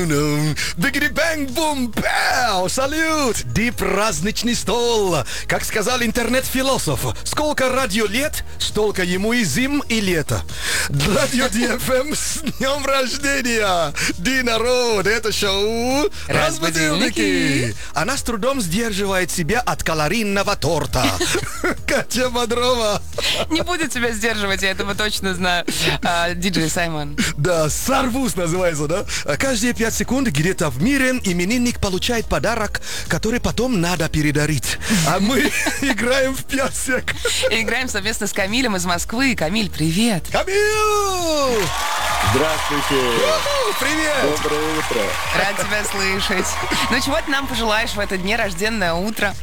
Бигри бэнг бум пау! Салют! Ди праздничный стол! Как сказал интернет-философ, сколько радио лет, столько ему и зим, и лето. Радио ДФМ с днем рождения! Ди, народ! Это шоу «Разбудилники». Она с трудом сдерживает себя от калорийного торта. Катя Бодрова. Не будет тебя сдерживать, я этого точно знаю. Диджей Саймон. Да, сорвусь называется, да? Каждые 5 секунд где-то в мире именинник получает подарок, который потом надо передарить. А мы играем в 5 сек. Играем совместно с Камилем из Москвы. Камиль, привет. Камил! Здравствуйте. Привет! Доброе утро. Рад тебя слышать. Ну, чего ты нам пожелаешь в это днерожденное утро?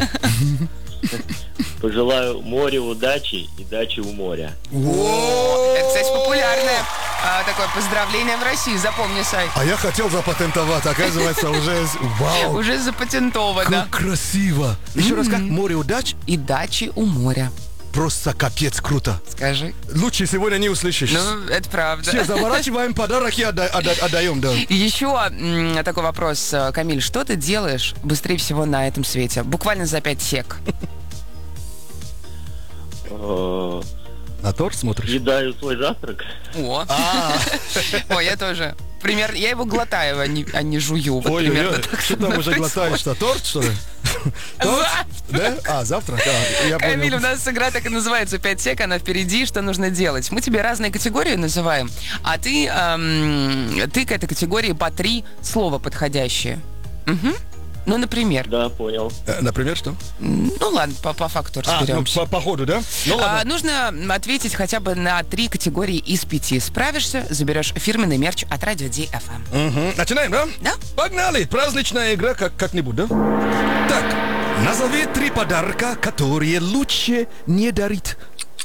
Пожелаю моря удачи и дачи у моря. Это, кстати, популярное такое поздравление в России. Запомни, Сай. А я хотел запатентовать, оказывается, уже... Вау! Уже запатентовано. Как красиво! Еще раз, как море удач? И дачи у моря. Просто капец круто. Скажи. Лучше сегодня не услышишь. Ну, это правда. Все, заворачиваем подарок и отдаем, да. Еще такой вопрос, Камиль. Что ты делаешь быстрее всего на этом свете? Буквально за 5 сек. На торт смотришь? Съедаю свой завтрак. О, я тоже. Примерно, я его глотаю, а не жую. Вот Ой, примерно так что там уже глотаешь-то? Торт, что ли? Торт? Да? А, завтрак? Я Камиль, понял. у нас игра так и называется «5 сек», она впереди, что нужно делать. Мы тебе разные категории называем, а ты к этой категории по 3 слова подходящие. Угу. Ну, например. Да, понял. Например, что? Ну, ладно, по факту разберемся. По ходу, да? Ну, ладно. Нужно ответить хотя бы на 3 категории из 5. Справишься, заберешь фирменный мерч от Радио DFM. Угу. Начинаем, да? Да. Погнали! Праздничная игра как-нибудь, да? Так, назови 3 подарка, которые лучше не дарить.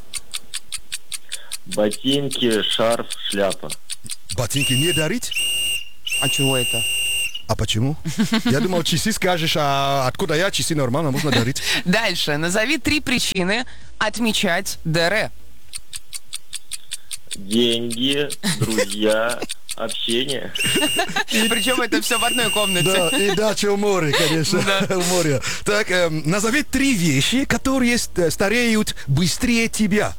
Ботинки, шарф, шляпа. Ботинки не дарить? А чего это? А почему? Я думал, часы скажешь, а откуда я? Часы нормально, можно дарить. Дальше. Назови 3 причины отмечать ДР. Деньги, друзья, общение. Причем это все в одной комнате. Да, и дача у моря, конечно. У моря. Так, назови 3 вещи, которые стареют быстрее тебя.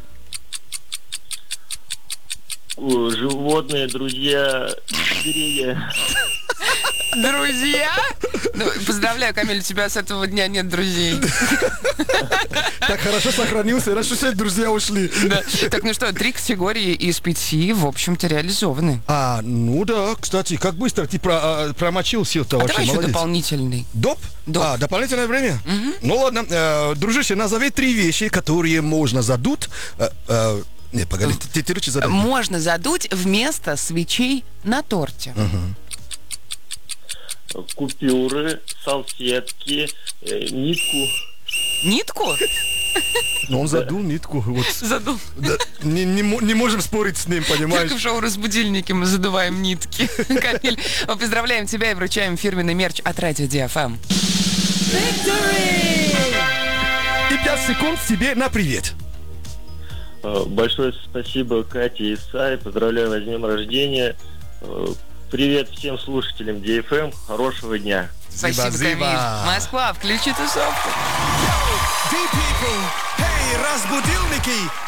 Животные, друзья, деревья. Друзья? Ну, поздравляю, Камиль, у тебя с этого дня нет друзей. Так хорошо сохранился, раньше все друзья ушли. Да. Так, ну что, 3 категории из 5, в общем-то, реализованы. Ну да, кстати, как быстро ты промочил сил-то вообще, Давай еще молодец. дополнительный. Доп? Доп. Дополнительное время? Ну ладно, дружище, назови 3 вещи, которые можно задуть. Не, погоди, ты лучше задай. Можно задуть вместо свечей на торте. Купюры, салфетки, нитку. Нитку? Ну, он задул нитку. Вот. Задул. Да, не можем спорить с ним, понимаешь? Только в шоу «Разбудильники» мы задуваем нитки. Камиль, мы поздравляем тебя и вручаем фирменный мерч от Радио DFM. И 5 секунд тебе на привет. Большое спасибо Кате и Сай. Поздравляю вас с днем рождения. Привет всем слушателям DFM. Хорошего дня. Спасибо, Камиль. Москва, включи тусовку. Hey, разбудилники!